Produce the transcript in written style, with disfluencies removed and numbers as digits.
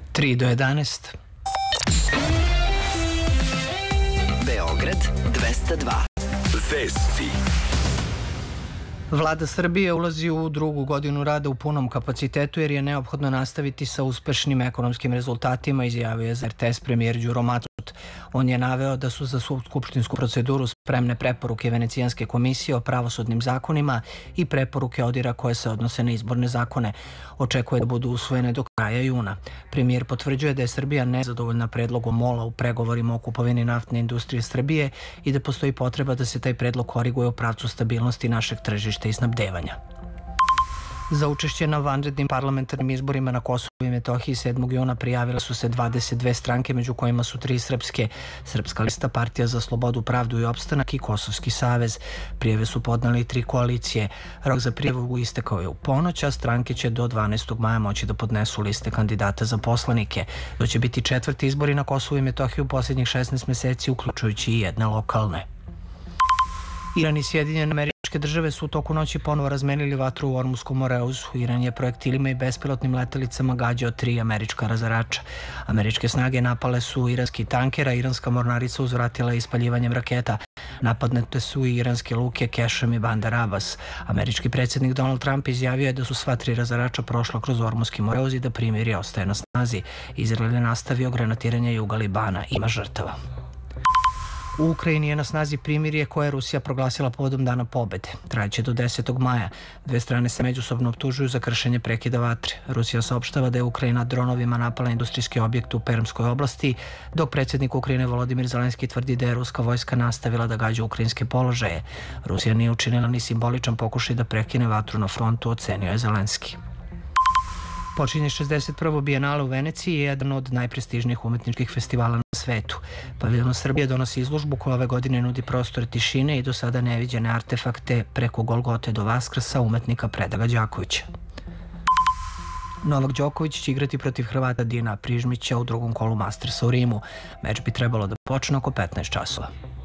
3 do 11. Beograd 202. Vesti. Vlada Srbije ulazi u drugu godinu rada u punom kapacitetu jer je neophodno nastaviti sa uspešnim ekonomskim rezultatima, izjavio je za RTS premijer Đuro Macut. On je naveo da su za skupštinsku proceduru spremne preporuke Venecijanske komisije o pravosudnim zakonima i preporuke ODIR-a koje se odnose na izborne zakone. Očekuje da budu usvojene do kraja juna. Premijer potvrđuje da je Srbija nezadovoljna predlogom MOL-a u pregovorima o kupovini naftne industrije Srbije i da postoji potreba da se taj predlog koriguje u pravcu stabilnosti našeg tržišta i snabdevanja. Za učešće na vanrednim parlamentarnim izborima na Kosovu i Metohiji 7. juna prijavile su se 22 stranke, među kojima su 3 srpske: Srpska lista, Partija za slobodu, pravdu i opstanak i Kosovski savez. Prijave su podneli 3 koalicije. Rok za prijavu istekao je u ponoć, a stranke će do 12. maja moći da podnesu liste kandidata za poslanike. To će biti 4. izbori na Kosovu i Metohiji u posljednjih 16 meseci, uključujući i jedne lokalne. Iran i Sjedinjene Američke Države su u toku noći ponovo razmenili vatru u Ormuskom Moreuzu. Iran je projektilima i bespilotnim letelicama gađao 3 američka razarača. Američke snage napale su iranski tanker, a iranska mornarica uzvratila ispaljivanjem raketa. Napadnute su i iranske luke Kešem i Bandar Abbas. Američki predsjednik Donald Trump izjavio je da su sva 3 razarača prošla kroz Ormuski Moreuz i da primirje ostaje na snazi. Izrael je nastavio granatiranje juga Libana. Ima žrtava. U Ukrajini je na snazi primirje koje je Rusija proglasila povodom Dana pobede. Trajeće do 10. maja. Dve strane se međusobno optužuju za kršenje prekida vatre. Rusija saopštava da je Ukrajina dronovima napala industrijski objekt u Permskoj oblasti, dok predsjednik Ukrajine Volodimir Zelenski tvrdi da je ruska vojska nastavila da gađa ukrajinske položaje. Rusija nije učinila ni simboličan pokušaj da prekine vatru na frontu, ocenio je Zelenski. Počinje 61. Bijenale u Veneciji, jedan od najprestižnijih umetničkih festivala na svetu. Paviljon Srbije donosi izložbu koja ove godine nudi prostor tišine i do sada neviđene artefakte preko Golgote do Vaskrsa umetnika Predraga Đakovića. Novak Đoković će igrati protiv Hrvata Dijana Prižmića u drugom kolu Mastersa u Rimu. Meč bi trebalo da počne oko 15 časova.